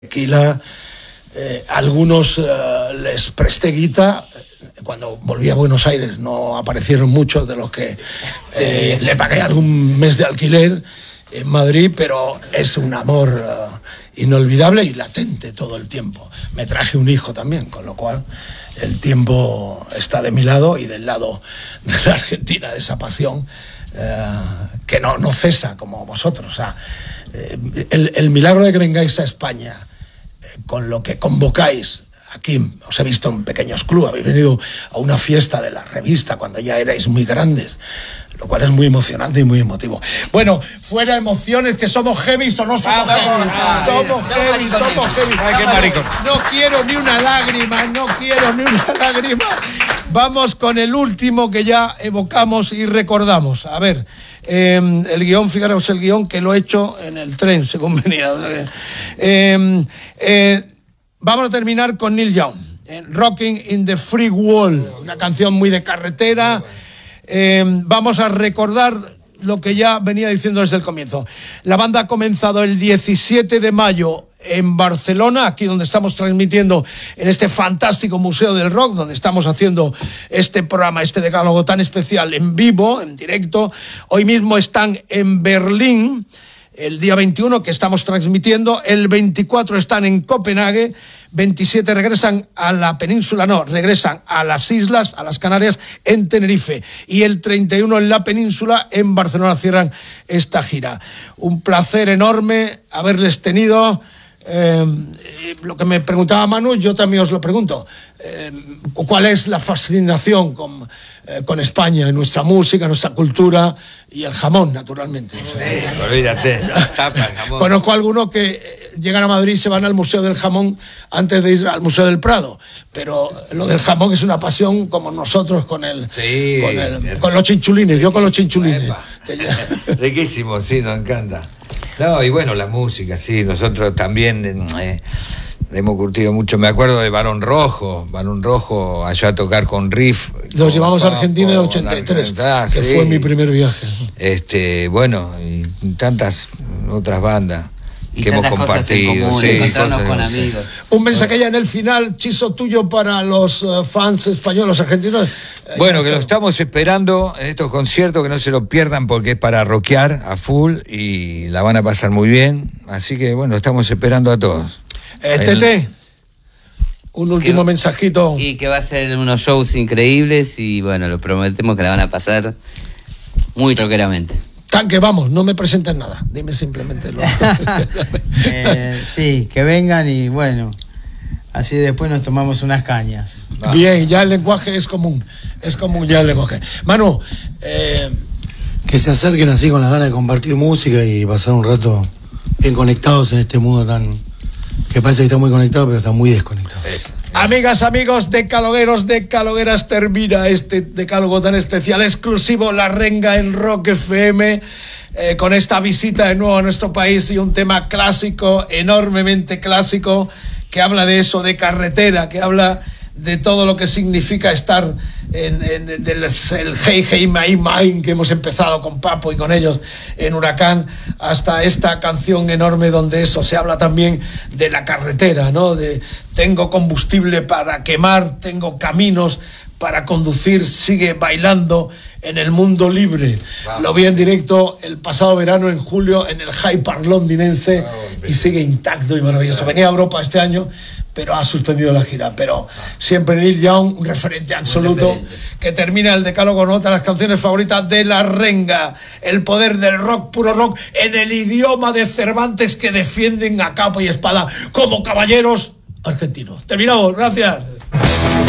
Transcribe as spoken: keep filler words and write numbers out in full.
Tequila, eh, algunos eh, les presté guita. Cuando volví a Buenos Aires no aparecieron muchos de los que eh, le pagué algún mes de alquiler en Madrid, pero es un amor uh, inolvidable y latente todo el tiempo. Me traje un hijo también, con lo cual el tiempo está de mi lado y del lado de la Argentina, de esa pasión uh, que no, no cesa como vosotros. O sea, eh, el, el milagro de que vengáis a España eh, con lo que convocáis. Aquí os he visto en pequeños clubes, habéis venido a una fiesta de la revista cuando ya erais muy grandes, lo cual es muy emocionante y muy emotivo. Bueno, fuera emociones, que somos heavy o no somos heavy. Ah, somos heavy, somos heavy. Ay, qué maricón. No quiero ni una lágrima, no quiero ni una lágrima. Vamos con el último que ya evocamos y recordamos. A ver, eh, el guión, fijaros el guión que lo he hecho en el tren, según venía. Eh, eh, Vamos a terminar con Neil Young, eh, Rocking in the Free World, una canción muy de carretera. Eh, vamos a recordar lo que ya venía diciendo desde el comienzo. La banda ha comenzado el diecisiete de mayo en Barcelona, aquí donde estamos transmitiendo en este fantástico Museo del Rock, donde estamos haciendo este programa, este decálogo tan especial en vivo, en directo. Hoy mismo están en Berlín. El día veintiuno que estamos transmitiendo, el veinticuatro están en Copenhague, veintisiete regresan a la península, no, regresan a las islas, a las Canarias, en Tenerife, y el treinta y uno en la península, en Barcelona cierran esta gira. Un placer enorme haberles tenido. Eh, lo que me preguntaba Manu, yo también os lo pregunto. Eh, ¿Cuál es la fascinación con, eh, con España, en nuestra música, nuestra cultura y el jamón, naturalmente? Sí, olvídate. Tapa el jamón. Conozco a algunos que llegan a Madrid y se van al Museo del Jamón antes de ir al Museo del Prado, pero lo del jamón es una pasión como nosotros con el, sí, con, el con los chinchulines, yo con los chinchulines. Que ya... Riquísimo, sí, nos encanta. No, y bueno, la música, sí, nosotros también eh, hemos curtido mucho. Me acuerdo de Barón Rojo, Barón Rojo, allá a tocar con Riff. Los con llevamos Papo, a Argentina en el ochenta y tres, ah, que sí. Fue mi primer viaje. Este, bueno, y tantas otras bandas y que hemos compartido. En común, sí, encontrarnos con amigos. Un mensaje ya en el final, Chiso, tuyo para los uh, fans españoles, argentinos. Bueno, que lo estamos esperando en estos conciertos, que no se lo pierdan porque es para rockear a full y la van a pasar muy bien. Así que bueno, estamos esperando a todos. Eh, Tete, un último que, mensajito. Y que va a ser unos shows increíbles y bueno, lo prometemos que la van a pasar muy rockeramente. Tanque, vamos, no me presenten nada, dime simplemente lo. eh, sí, que vengan y bueno, así después nos tomamos unas cañas. Ah. Bien, ya el lenguaje es común, es común ya el lenguaje. Manu, eh... que se acerquen así con las ganas de compartir música y pasar un rato bien conectados en este mundo tan... que parece que está muy conectado, pero está muy desconectado. Es. Amigas, amigos, decalogueros, decalogueras, termina este decálogo tan especial, exclusivo La Renga en Rock F M, eh, con esta visita de nuevo a nuestro país y un tema clásico, enormemente clásico, que habla de eso, de carretera, que habla de todo lo que significa estar en, en del el Hey Hey My Mine que hemos empezado con Papo y con ellos en Huracán, hasta esta canción enorme donde eso se habla también de la carretera, ¿no? De tengo combustible para quemar, tengo caminos para conducir, sigue bailando en el mundo libre. Wow. Lo vi en directo el pasado verano, en julio, en el Hyde Park londinense, wow, y sigue intacto y maravilloso. Venía a Europa este año, pero ha suspendido la gira. Pero siempre Neil Young, un referente absoluto, un referente. Que termina el decálogo con otra de las canciones favoritas de La Renga. El poder del rock, puro rock, en el idioma de Cervantes, que defienden a capa y espada como caballeros argentinos. Terminamos, gracias.